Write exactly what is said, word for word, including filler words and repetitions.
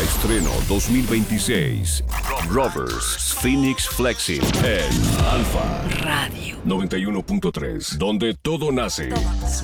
Estreno dos mil veintiséis. Rovers Phoenix Flexing en Alfa Radio noventa y uno punto tres, donde todo nace.